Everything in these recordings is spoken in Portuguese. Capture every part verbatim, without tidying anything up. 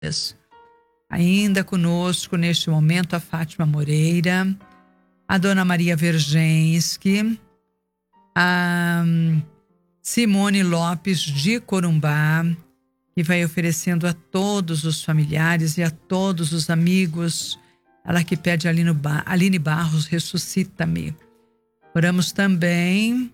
Ainda conosco neste momento a Fátima Moreira, a Dona Maria Vergensky, a Simone Lopes de Corumbá, que vai oferecendo a todos os familiares e a todos os amigos. Ela que pede a Aline Barros, ressuscita-me. Oramos também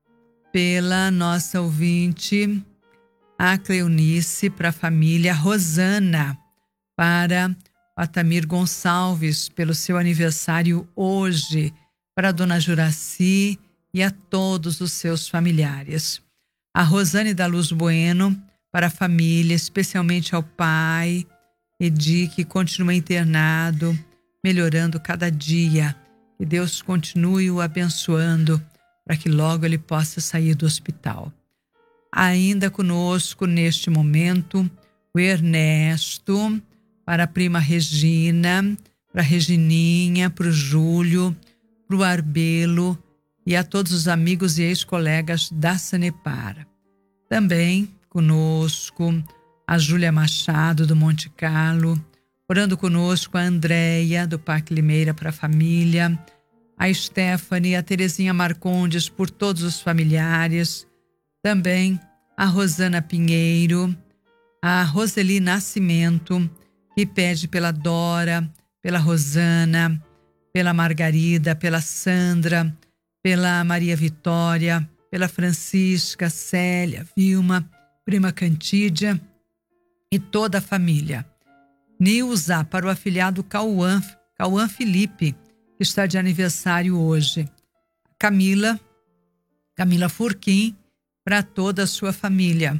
pela nossa ouvinte, a Cleonice, para a família Rosana, para Atamir Gonçalves, pelo seu aniversário hoje, para a Dona Juraci e a todos os seus familiares. A Rosane da Luz Bueno, para a família, especialmente ao pai, Edi, que continua internado, melhorando cada dia. Que Deus continue o abençoando, para que logo ele possa sair do hospital. Ainda conosco neste momento, o Ernesto, para a prima Regina, para a Regininha, para o Júlio, para o Arbelo e a todos os amigos e ex-colegas da Sanepar. Também conosco a Júlia Machado, do Monte Carlo, orando conosco a Andréia, do Parque Limeira, para a família, a Stephanie, a Terezinha Marcondes, por todos os familiares, também a Rosana Pinheiro, a Roseli Nascimento, que pede pela Dora, pela Rosana, pela Margarida, pela Sandra, pela Maria Vitória, pela Francisca, Célia, Vilma, prima Cantídia e toda a família. Nilza, para o afilhado Cauã, Cauã Felipe, que está de aniversário hoje. Camila, Camila Furquim, para toda a sua família.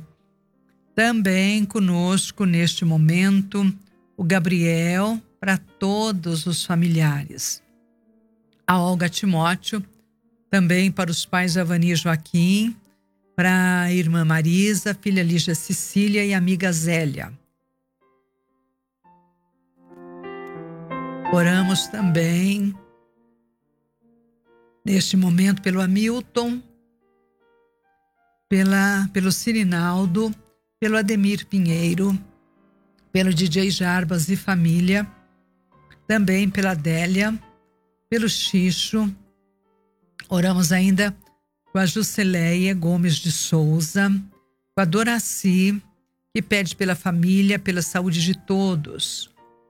Também conosco neste momento, o Gabriel, para todos os familiares. A Olga Timóteo, também para os pais Avani e Joaquim, para a irmã Marisa, filha Lígia Cecília e amiga Zélia. Oramos também, neste momento, pelo Hamilton, pela, pelo Cirinaldo, pelo Ademir Pinheiro, pelo D J Jarbas e família, também pela Adélia, pelo Xixo. Oramos ainda com a Jusceleia Gomes de Souza, com a Doraci, que pede pela família, pela saúde de todos.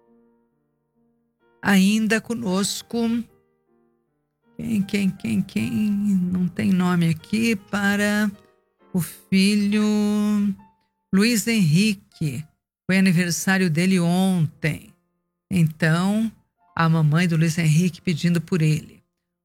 Ainda conosco, quem, quem, quem, quem, não tem nome aqui, para o filho Luiz Henrique. Foi aniversário dele ontem. Então, a mamãe do Luiz Henrique pedindo por ele.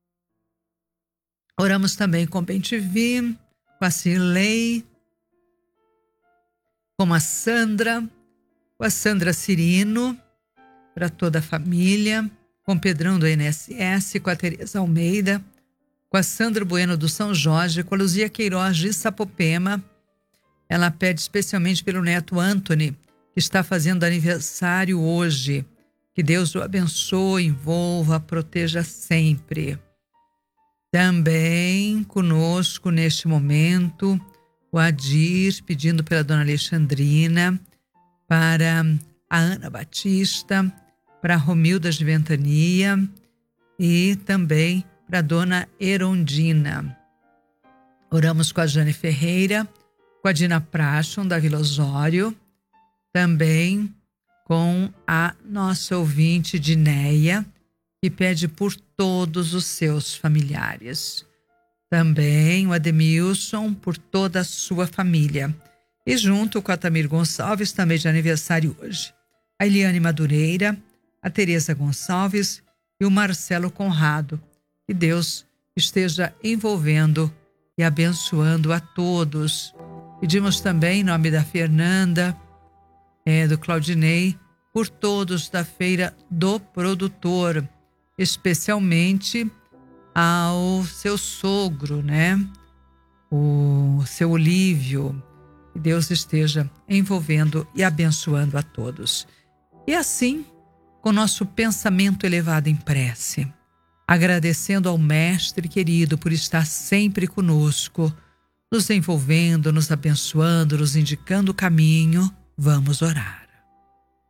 Oramos também com Bem-te-vi, com a Cirlei, com a Sandra, com a Sandra Cirino, para toda a família, com o Pedrão do I N S S, com a Tereza Almeida, com a Sandra Bueno do São Jorge, com a Luzia Queiroz de Sapopema. Ela pede especialmente pelo neto Anthony, que está fazendo aniversário hoje. Que Deus o abençoe, envolva, proteja sempre. Também conosco neste momento, o Adir, pedindo pela dona Alexandrina, para a Ana Batista, para a Romilda de Ventania e também para a dona Erondina. Oramos com a Jane Ferreira, com a Dina Prachon, da Vila Osório, também com a nossa ouvinte Dineia, que pede por todos os seus familiares. Também o Ademilson, por toda a sua família. E junto com a Tamir Gonçalves, também de aniversário hoje. A Eliane Madureira, a Tereza Gonçalves e o Marcelo Conrado. Que Deus esteja envolvendo e abençoando a todos. Pedimos também em nome da Fernanda, é, do Claudinei, por todos da Feira do Produtor, especialmente ao seu sogro, né? O seu Olívio. Que Deus esteja envolvendo e abençoando a todos. E assim, com nosso pensamento elevado em prece, agradecendo ao Mestre querido por estar sempre conosco, nos envolvendo, nos abençoando, nos indicando o caminho, vamos orar.